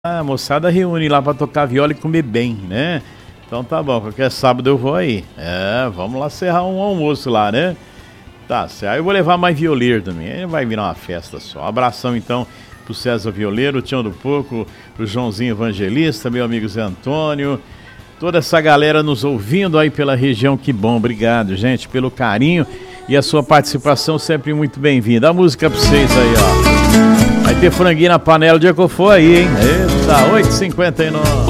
A moçada reúne lá pra tocar viola e comer bem, né? Então tá bom, qualquer sábado eu vou aí. Vamos lá serrar um almoço lá, né? Tá certo. Aí eu vou levar mais violeiro também. Aí vai virar uma festa só. Um abração então pro César Violeiro, o Tião do Porco, pro Joãozinho Evangelista, meu amigo Zé Antônio. Toda essa galera nos ouvindo aí pela região, que bom. Obrigado, gente, pelo carinho e a sua participação sempre muito bem-vinda. A música pra vocês aí, ó. Vai ter franguinho na panela o dia que eu for aí, hein? Eita, 8h59.